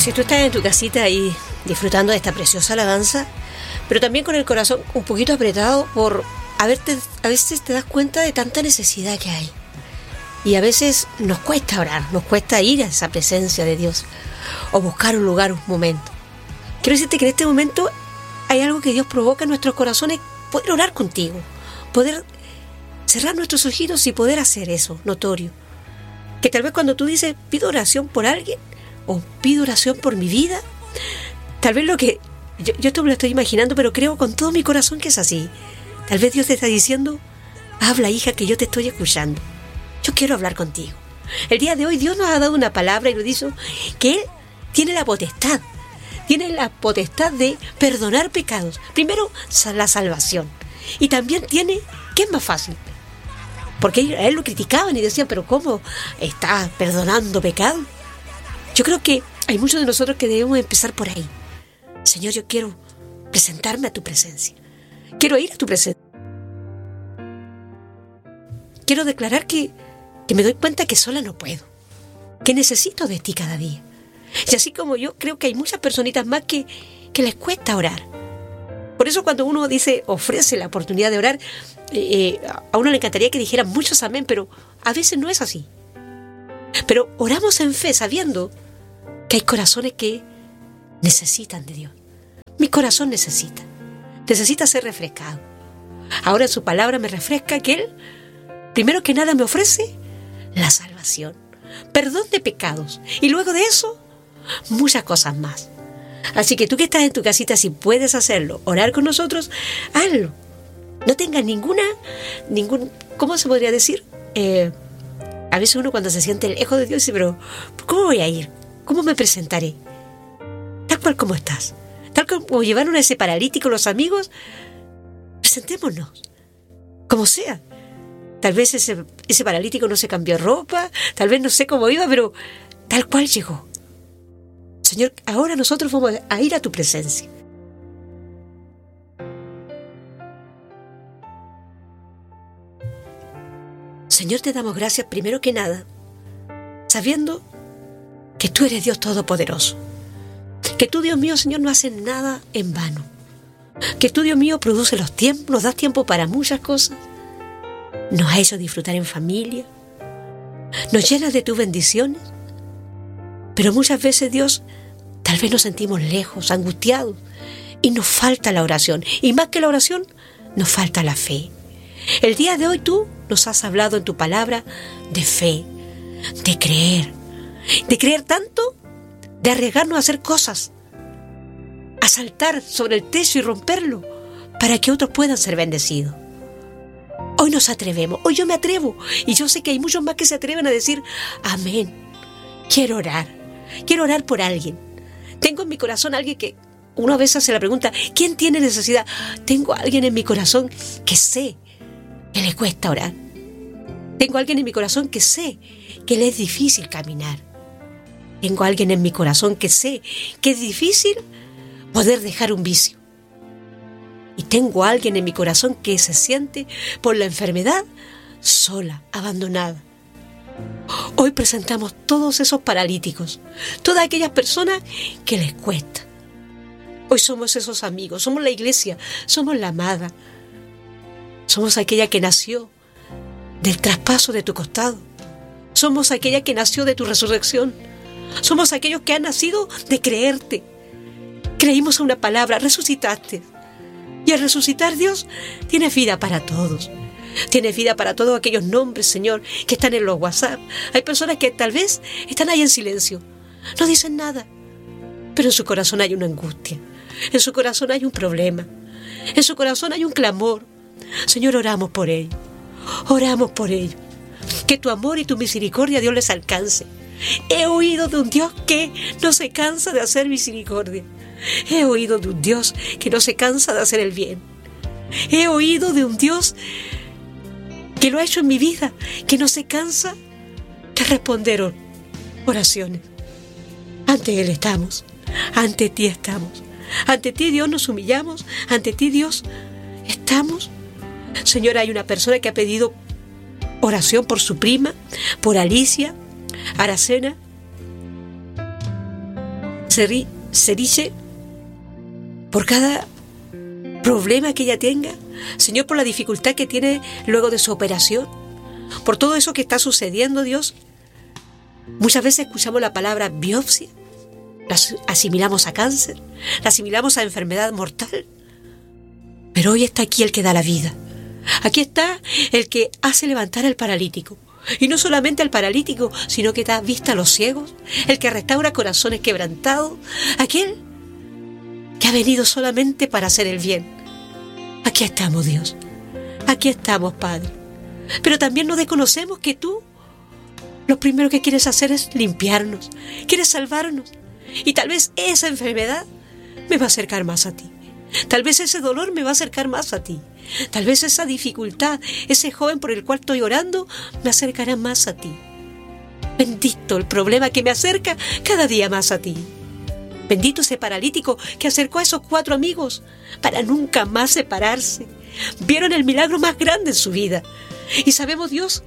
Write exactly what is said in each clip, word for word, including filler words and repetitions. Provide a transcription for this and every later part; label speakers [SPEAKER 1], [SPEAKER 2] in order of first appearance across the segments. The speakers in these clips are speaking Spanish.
[SPEAKER 1] Si tú estás en tu casita ahí disfrutando de esta preciosa alabanza, pero también con el corazón un poquito apretado por a, verte, a veces te das cuenta de tanta necesidad que hay. Y a veces nos cuesta orar, nos cuesta ir a esa presencia de Dios o buscar un lugar, un momento. Quiero decirte que en este momento hay algo que Dios provoca en nuestros corazones, poder orar contigo, poder cerrar nuestros ojitos y poder hacer eso, notorio. Que tal vez cuando tú dices, pido oración por alguien o pido oración por mi vida, tal vez lo que, yo, yo esto me lo estoy imaginando, pero creo con todo mi corazón que es así. Tal vez Dios te está diciendo, habla hija, que yo te estoy escuchando. Yo quiero hablar contigo. El día de hoy Dios nos ha dado una palabra y nos dice que Él tiene la potestad, tiene la potestad de perdonar pecados. Primero, la salvación. Y también tiene, ¿qué es más fácil? Porque a Él lo criticaban y decían, pero ¿cómo está perdonando pecado? Yo creo que hay muchos de nosotros que debemos empezar por ahí. Señor, yo quiero presentarme a tu presencia. Quiero ir a tu presencia. Quiero declarar que, que me doy cuenta que sola no puedo, que necesito de ti cada día. Y así como yo, creo que hay muchas personitas más que, que les cuesta orar. Por eso cuando uno dice, ofrece la oportunidad de orar, eh, a uno le encantaría que dijeran muchos amén, pero a veces no es así. Pero oramos en fe sabiendo que hay corazones que necesitan de Dios. Mi corazón necesita, necesita ser refrescado. Ahora en su palabra me refresca que Él, primero que nada, me ofrece la salvación, perdón de pecados, y luego de eso, muchas cosas más. Así que tú que estás en tu casita, si puedes hacerlo, orar con nosotros, hazlo. No tengas ninguna, ningún, ¿cómo se podría decir? Eh, a veces uno cuando se siente lejos de Dios dice, pero ¿cómo voy a ir? ¿Cómo me presentaré? Tal cual como estás. Tal como llevaron a ese paralítico los amigos, presentémonos, como sea. Tal vez ese, ese paralítico no se cambió ropa, tal vez no sé cómo iba, pero tal cual llegó. Señor, ahora nosotros vamos a ir a tu presencia. Señor, te damos gracias primero que nada, sabiendo que tú eres Dios Todopoderoso. Que tú, Dios mío, Señor, no haces nada en vano. Que tú, Dios mío, produce los tiempos, nos das tiempo para muchas cosas. Nos ha hecho disfrutar en familia. Nos llenas de tus bendiciones. Pero muchas veces, Dios, tal vez nos sentimos lejos, angustiados. Y nos falta la oración. Y más que la oración, nos falta la fe. El día de hoy tú nos has hablado en tu palabra de fe, de creer. De creer tanto, de arriesgarnos a hacer cosas, a saltar sobre el techo y romperlo para que otros puedan ser bendecidos. Hoy nos atrevemos, hoy yo me atrevo y yo sé que hay muchos más que se atreven a decir amén. Quiero orar, quiero orar por alguien. Tengo en mi corazón a alguien que una vez hace la pregunta, ¿quién tiene necesidad? Tengo a alguien en mi corazón que sé que le cuesta orar. Tengo a alguien en mi corazón que sé que le es difícil caminar. Tengo a alguien en mi corazón que sé que es difícil poder dejar un vicio. Y tengo a alguien en mi corazón que se siente por la enfermedad sola, abandonada. Hoy presentamos todos esos paralíticos, todas aquellas personas que les cuesta. Hoy somos esos amigos, somos la iglesia, somos la amada. Somos aquella que nació del traspaso de tu costado. Somos aquella que nació de tu resurrección. Somos aquellos que han nacido de creerte. Creímos a una palabra, resucitaste. Y al resucitar, Dios, tienes vida para todos. Tienes vida para todos aquellos nombres, Señor, que están en los WhatsApp. Hay personas que tal vez están ahí en silencio. No dicen nada. Pero en su corazón hay una angustia. En su corazón hay un problema. En su corazón hay un clamor. Señor, oramos por ellos. Oramos por ellos. Que tu amor y tu misericordia, Dios, les alcance. He oído de un Dios que no se cansa de hacer misericordia. He oído de un Dios que no se cansa de hacer el bien. He oído de un Dios que lo ha hecho en mi vida, que no se cansa de responder oraciones. Ante Él estamos, ante ti estamos. Ante ti, Dios, nos humillamos. Ante ti, Dios, estamos. Señor, hay una persona que ha pedido oración por su prima, por Alicia Aracena. se, ri- se dice por cada problema que ella tenga, Señor, por la dificultad que tiene luego de su operación, por todo eso que está sucediendo, Dios. Muchas veces escuchamos la palabra biopsia, la asimilamos a cáncer, la asimilamos a enfermedad mortal, pero hoy está aquí el que da la vida. Aquí está el que hace levantar al paralítico. Y no solamente al paralítico, sino que da vista a los ciegos, el que restaura corazones quebrantados, aquel que ha venido solamente para hacer el bien. Aquí estamos, Dios. Aquí estamos, Padre. Pero también nos desconocemos que tú lo primero que quieres hacer es limpiarnos, quieres salvarnos. Y tal vez esa enfermedad me va a acercar más a ti. Tal vez ese dolor me va a acercar más a ti. Tal vez esa dificultad, ese joven por el cual estoy orando, me acercará más a ti. Bendito el problema que me acerca cada día más a ti. Bendito ese paralítico que acercó a esos cuatro amigos para nunca más separarse. Vieron el milagro más grande en su vida. Y sabemos, Dios,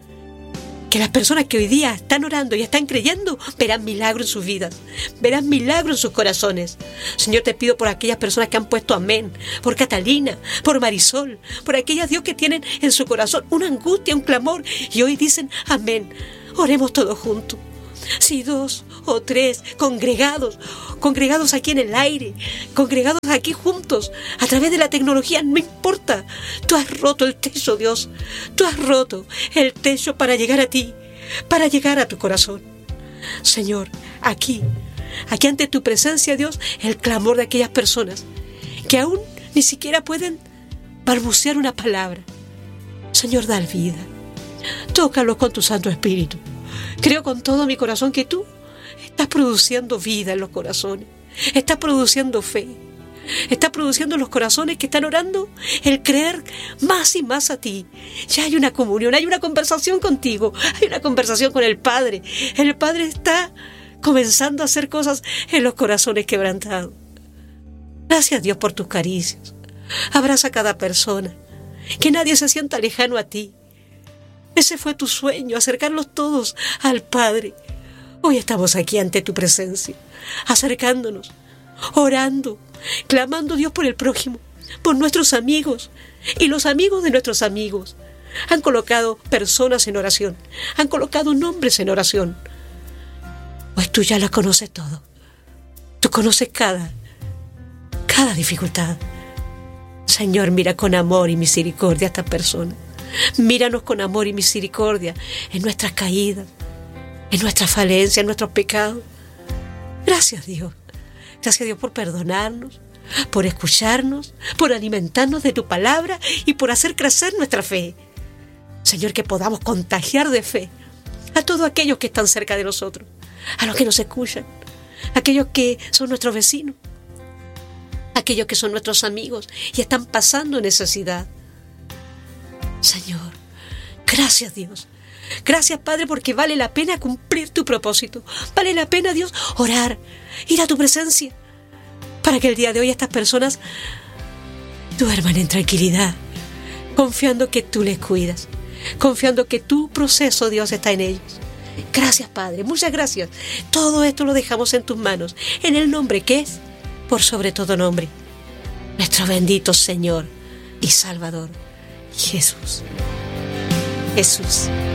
[SPEAKER 1] que las personas que hoy día están orando y están creyendo verán milagro en sus vidas, verán milagro en sus corazones. Señor, te pido por aquellas personas que han puesto amén, por Catalina, por Marisol, por aquellas, Dios, que tienen en su corazón una angustia, un clamor, y hoy dicen amén. Oremos todos juntos. Si dos o tres congregados, congregados aquí en el aire, congregados aquí juntos, a través de la tecnología, no importa. Tú has roto el techo, Dios. Tú has roto el techo para llegar a ti, para llegar a tu corazón. Señor, aquí, aquí ante tu presencia, Dios, el clamor de aquellas personas que aún ni siquiera pueden balbucear una palabra. Señor, da vida. Tócalos con tu Santo Espíritu. Creo con todo mi corazón que tú estás produciendo vida en los corazones, estás produciendo fe, estás produciendo en los corazones que están orando el creer más y más a ti. Ya hay una comunión, hay una conversación contigo, hay una conversación con el Padre. El Padre está comenzando a hacer cosas en los corazones quebrantados. Gracias, Dios, por tus caricias. Abraza a cada persona, que nadie se sienta lejano a ti. Ese fue tu sueño, acercarlos todos al Padre. Hoy estamos aquí ante tu presencia, acercándonos, orando, clamando, Dios, por el prójimo, por nuestros amigos y los amigos de nuestros amigos. Han colocado personas en oración, han colocado nombres en oración. Pues tú ya las conoces todo. Tú conoces cada, cada dificultad. Señor, mira con amor y misericordia a estas personas. Míranos con amor y misericordia en nuestras caídas, en nuestras falencias, en nuestros pecados. Gracias, Dios. Gracias, Dios, por perdonarnos, por escucharnos, por alimentarnos de tu palabra y por hacer crecer nuestra fe. Señor, que podamos contagiar de fe a todos aquellos que están cerca de nosotros, a los que nos escuchan, a aquellos que son nuestros vecinos, a aquellos que son nuestros amigos y están pasando necesidad. Señor, gracias, Dios. Gracias, Padre, porque vale la pena cumplir tu propósito. Vale la pena, Dios, orar, ir a tu presencia, para que el día de hoy estas personas duerman en tranquilidad, confiando que tú les cuidas, confiando que tu proceso, Dios, está en ellos. Gracias, Padre, muchas gracias. Todo esto lo dejamos en tus manos, en el nombre que es, por sobre todo nombre, nuestro bendito Señor y Salvador, Jesús. Jesús.